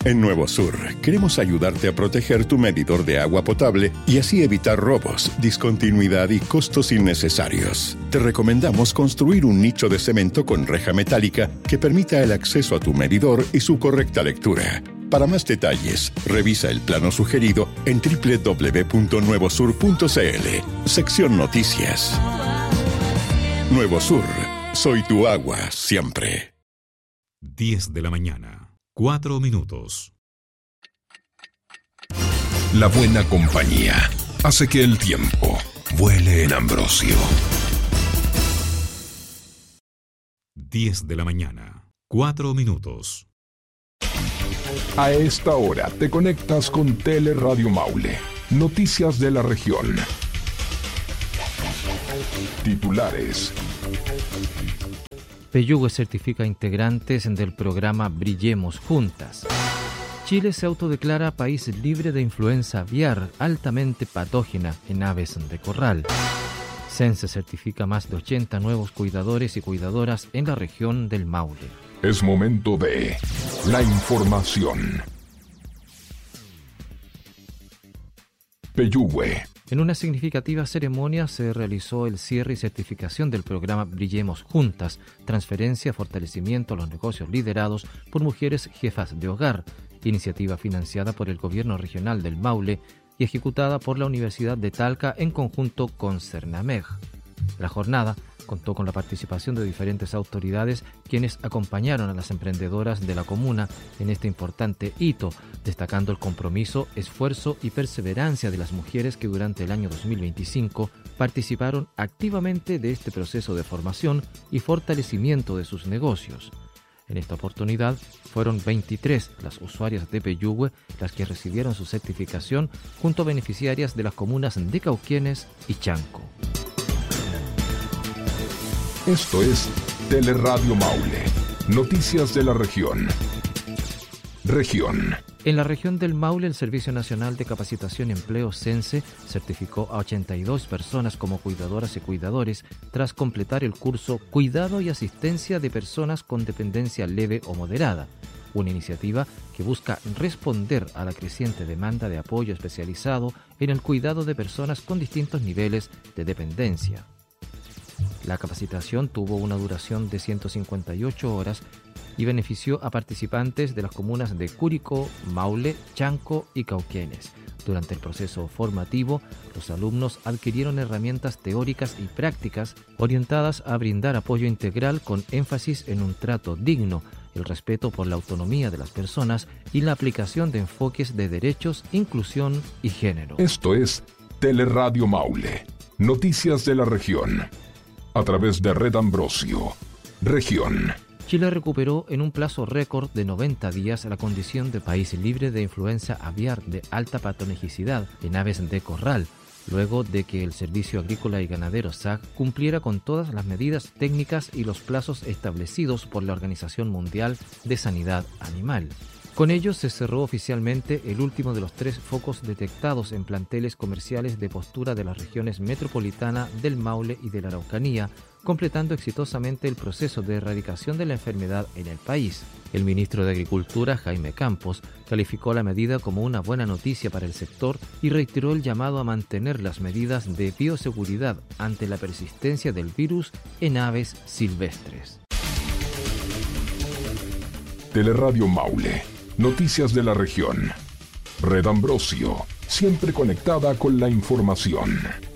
En Nuevo Sur, queremos ayudarte a proteger tu medidor de agua potable y así evitar robos, discontinuidad y costos innecesarios. Te recomendamos construir un nicho de cemento con reja metálica que permita el acceso a tu medidor y su correcta lectura. Para más detalles, revisa el plano sugerido en www.nuevosur.cl, sección Noticias. Nuevo Sur, soy tu agua siempre. 10 de la mañana. 4 minutos. La buena compañía hace que el tiempo vuele en Ambrosio. 10 de la mañana. 4 minutos. A esta hora te conectas con Teleradio Maule. Noticias de la región. Titulares. Peyúgue certifica integrantes del programa Brillemos Juntas. Chile se autodeclara país libre de influenza aviar altamente patógena en aves de corral. CENSE certifica más de 80 nuevos cuidadores y cuidadoras en la región del Maule. Es momento de la información. Peyúgue. En una significativa ceremonia se realizó el cierre y certificación del programa Brillemos Juntas, transferencia, fortalecimiento a los negocios liderados por mujeres jefas de hogar, iniciativa financiada por el Gobierno Regional del Maule y ejecutada por la Universidad de Talca en conjunto con Cernameg. La jornada contó con la participación de diferentes autoridades quienes acompañaron a las emprendedoras de la comuna en este importante hito, destacando el compromiso, esfuerzo y perseverancia de las mujeres que durante el año 2025 participaron activamente de este proceso de formación y fortalecimiento de sus negocios. En esta oportunidad fueron 23 las usuarias de Peyúgue las que recibieron su certificación junto a beneficiarias de las comunas de Cauquienes y Chanco. Esto es Teleradio Maule. Noticias de la región. Región. En la región del Maule, el Servicio Nacional de Capacitación y Empleo CENSE certificó a 82 personas como cuidadoras y cuidadores tras completar el curso Cuidado y Asistencia de Personas con Dependencia Leve o Moderada, una iniciativa que busca responder a la creciente demanda de apoyo especializado en el cuidado de personas con distintos niveles de dependencia. La capacitación tuvo una duración de 158 horas y benefició a participantes de las comunas de Curicó, Maule, Chanco y Cauquenes. Durante el proceso formativo, los alumnos adquirieron herramientas teóricas y prácticas orientadas a brindar apoyo integral con énfasis en un trato digno, el respeto por la autonomía de las personas y la aplicación de enfoques de derechos, inclusión y género. Esto es Teleradio Maule. Noticias de la región. A través de Red Ambrosio. Región. Chile recuperó en un plazo récord de 90 días la condición de país libre de influenza aviar de alta patogenicidad en aves de corral, luego de que el Servicio Agrícola y Ganadero SAG cumpliera con todas las medidas técnicas y los plazos establecidos por la Organización Mundial de Sanidad Animal. Con ello se cerró oficialmente el último de los 3 focos detectados en planteles comerciales de postura de las regiones metropolitana, del Maule y de la Araucanía, completando exitosamente el proceso de erradicación de la enfermedad en el país. El ministro de Agricultura, Jaime Campos, calificó la medida como una buena noticia para el sector y reiteró el llamado a mantener las medidas de bioseguridad ante la persistencia del virus en aves silvestres. Teleradio Maule. Noticias de la región. Red Ambrosio, siempre conectada con la información.